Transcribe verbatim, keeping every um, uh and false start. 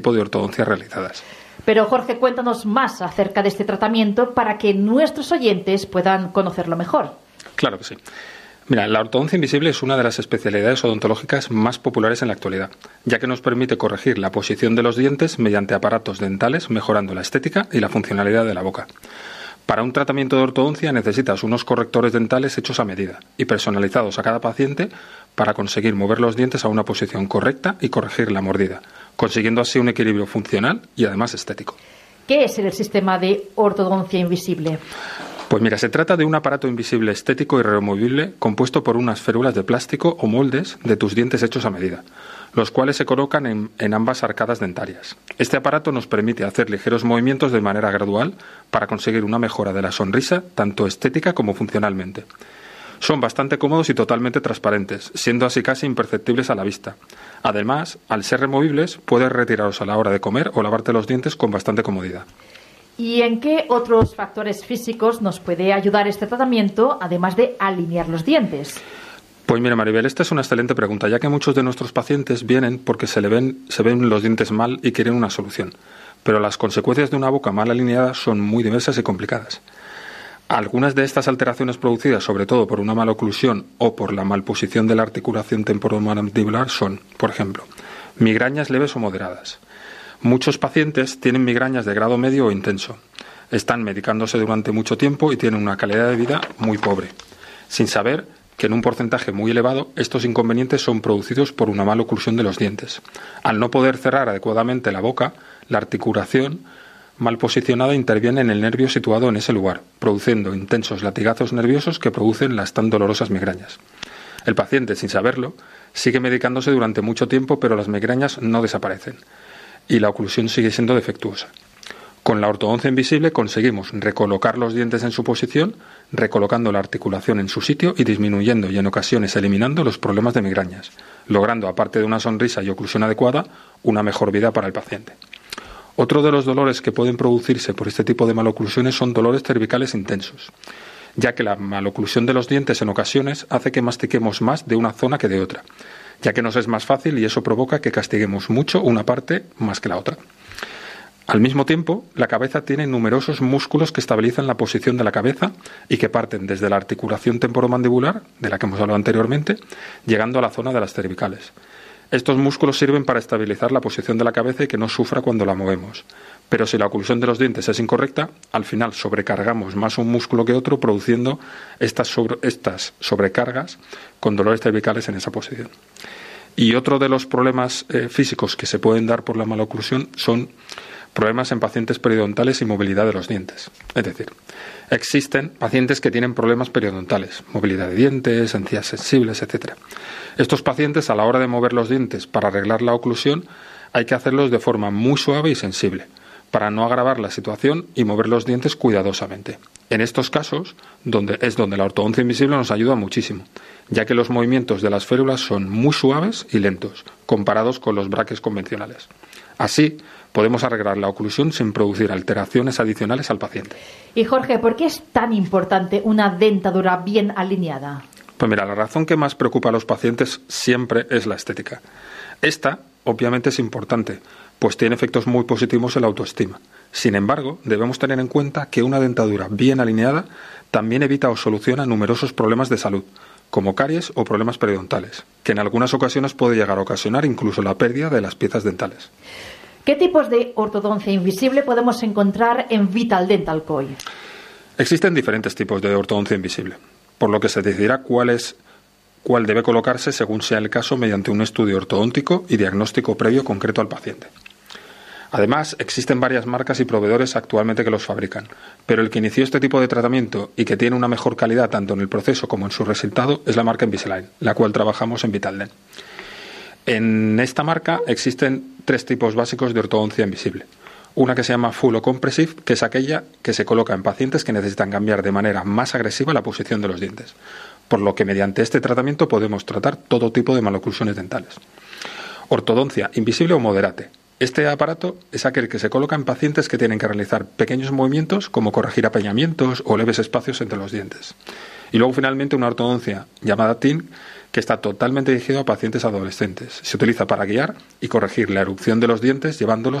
tipo de ortodoncia realizadas. Pero Jorge, cuéntanos más acerca de este tratamiento para que nuestros oyentes puedan conocerlo mejor. Claro que sí. Mira, la ortodoncia invisible es una de las especialidades odontológicas más populares en la actualidad, ya que nos permite corregir la posición de los dientes mediante aparatos dentales, mejorando la estética y la funcionalidad de la boca. Para un tratamiento de ortodoncia necesitas unos correctores dentales hechos a medida y personalizados a cada paciente para conseguir mover los dientes a una posición correcta y corregir la mordida, consiguiendo así un equilibrio funcional y además estético. ¿Qué es el sistema de ortodoncia invisible? Pues mira, se trata de un aparato invisible estético y removible compuesto por unas férulas de plástico o moldes de tus dientes hechos a medida, los cuales se colocan en, en ambas arcadas dentarias. Este aparato nos permite hacer ligeros movimientos de manera gradual para conseguir una mejora de la sonrisa, tanto estética como funcionalmente. Son bastante cómodos y totalmente transparentes, siendo así casi imperceptibles a la vista. Además, al ser removibles, puedes retirarlos a la hora de comer o lavarte los dientes con bastante comodidad. ¿Y en qué otros factores físicos nos puede ayudar este tratamiento, además de alinear los dientes? Pues mira, Maribel, esta es una excelente pregunta, ya que muchos de nuestros pacientes vienen porque se le ven, se ven los dientes mal y quieren una solución. Pero las consecuencias de una boca mal alineada son muy diversas y complicadas. Algunas de estas alteraciones producidas, sobre todo por una mala oclusión o por la malposición de la articulación temporomandibular, son, por ejemplo, migrañas leves o moderadas. Muchos pacientes tienen migrañas de grado medio o intenso. Están medicándose durante mucho tiempo y tienen una calidad de vida muy pobre, sin saber que en un porcentaje muy elevado estos inconvenientes son producidos por una mala oclusión de los dientes. Al no poder cerrar adecuadamente la boca, la articulación mal posicionada interviene en el nervio situado en ese lugar, produciendo intensos latigazos nerviosos que producen las tan dolorosas migrañas. El paciente, sin saberlo, sigue medicándose durante mucho tiempo, pero las migrañas no desaparecen y la oclusión sigue siendo defectuosa. Con la ortodoncia invisible conseguimos recolocar los dientes en su posición, recolocando la articulación en su sitio y disminuyendo y en ocasiones eliminando los problemas de migrañas, logrando, aparte de una sonrisa y oclusión adecuada, una mejor vida para el paciente. Otro de los dolores que pueden producirse por este tipo de maloclusiones son dolores cervicales intensos, ya que la maloclusión de los dientes en ocasiones hace que mastiquemos más de una zona que de otra, ya que nos es más fácil y eso provoca que castiguemos mucho una parte más que la otra. Al mismo tiempo, la cabeza tiene numerosos músculos que estabilizan la posición de la cabeza y que parten desde la articulación temporomandibular, de la que hemos hablado anteriormente, llegando a la zona de las cervicales. Estos músculos sirven para estabilizar la posición de la cabeza y que no sufra cuando la movemos. Pero si la oclusión de los dientes es incorrecta, al final sobrecargamos más un músculo que otro, produciendo estas, sobre, estas sobrecargas con dolores cervicales en esa posición. Y otro de los problemas eh, físicos que se pueden dar por la maloclusión son problemas en pacientes periodontales y movilidad de los dientes. Es decir, existen pacientes que tienen problemas periodontales, movilidad de dientes, encías sensibles, etcétera. Estos pacientes, a la hora de mover los dientes para arreglar la oclusión, hay que hacerlos de forma muy suave y sensible, para no agravar la situación y mover los dientes cuidadosamente. En estos casos, donde es donde la ortodoncia invisible nos ayuda muchísimo, ya que los movimientos de las férulas son muy suaves y lentos, comparados con los braques convencionales. Así, podemos arreglar la oclusión sin producir alteraciones adicionales al paciente. Y Jorge, ¿por qué es tan importante una dentadura bien alineada? Pues mira, la razón que más preocupa a los pacientes siempre es la estética. Esta, obviamente, es importante, pues tiene efectos muy positivos en la autoestima. Sin embargo, debemos tener en cuenta que una dentadura bien alineada también evita o soluciona numerosos problemas de salud, como caries o problemas periodontales, que en algunas ocasiones puede llegar a ocasionar incluso la pérdida de las piezas dentales. ¿Qué tipos de ortodoncia invisible podemos encontrar en Vital Dental Co I? Existen diferentes tipos de ortodoncia invisible, por lo que se decidirá cuál es cuál debe colocarse según sea el caso mediante un estudio ortodóntico y diagnóstico previo concreto al paciente. Además, existen varias marcas y proveedores actualmente que los fabrican, pero el que inició este tipo de tratamiento y que tiene una mejor calidad tanto en el proceso como en su resultado es la marca Invisalign, la cual trabajamos en Vitaldent. En esta marca existen tres tipos básicos de ortodoncia invisible. Una que se llama Full o Compressive, que es aquella que se coloca en pacientes que necesitan cambiar de manera más agresiva la posición de los dientes, por lo que mediante este tratamiento podemos tratar todo tipo de maloclusiones dentales. Ortodoncia invisible o moderate. Este aparato es aquel que se coloca en pacientes que tienen que realizar pequeños movimientos como corregir apañamientos o leves espacios entre los dientes. Y luego finalmente una ortodoncia llamada T I N, que está totalmente dirigido a pacientes adolescentes. Se utiliza para guiar y corregir la erupción de los dientes llevándolos